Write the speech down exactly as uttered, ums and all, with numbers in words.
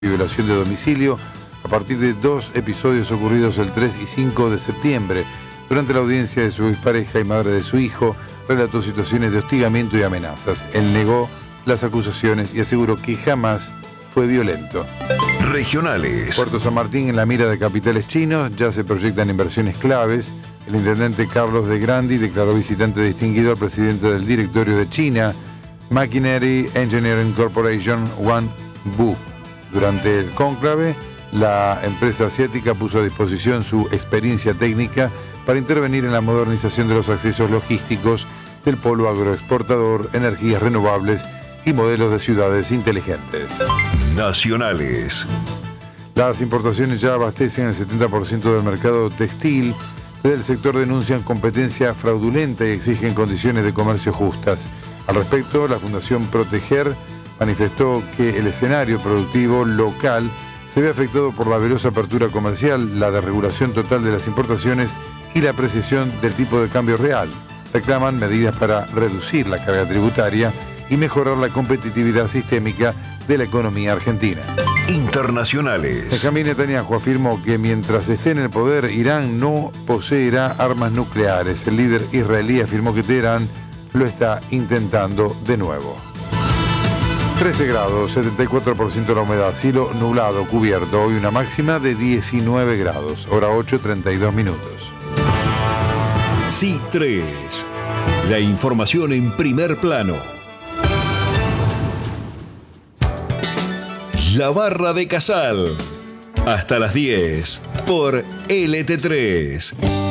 y violación de domicilio a partir de dos episodios ocurridos el tres y cinco de septiembre. Durante la audiencia de su expareja y madre de su hijo, relató situaciones de hostigamiento y amenazas. Él negó las acusaciones y aseguró que jamás fue violento. Regionales. Puerto San Martín en la mira de capitales chinos, ya se proyectan inversiones claves. El intendente Carlos de Grandi declaró visitante distinguido al presidente del directorio de China, Machinery Engineering Corporation, Wang Bu. Durante el cónclave, la empresa asiática puso a disposición su experiencia técnica para intervenir en la modernización de los accesos logísticos del polo agroexportador, energías renovables y modelos de ciudades inteligentes. Nacionales. Las importaciones ya abastecen el setenta por ciento del mercado textil. Desde el sector denuncian competencia fraudulenta y exigen condiciones de comercio justas. Al respecto, la Fundación Proteger manifestó que el escenario productivo local se ve afectado por la veloz apertura comercial, la desregulación total de las importaciones y la apreciación del tipo de cambio real. Reclaman medidas para reducir la carga tributaria y mejorar la competitividad sistémica de la economía argentina. Internacionales. Benjamín Netanyahu afirmó que mientras esté en el poder, Irán no poseerá armas nucleares. El líder israelí afirmó que Teherán lo está intentando de nuevo. trece grados, setenta y cuatro por ciento la humedad, cielo nublado, cubierto, hoy una máxima de diecinueve grados, hora ocho, treinta y dos minutos. C tres, la información en primer plano. La Barra de Casal, hasta las diez, por L T tres.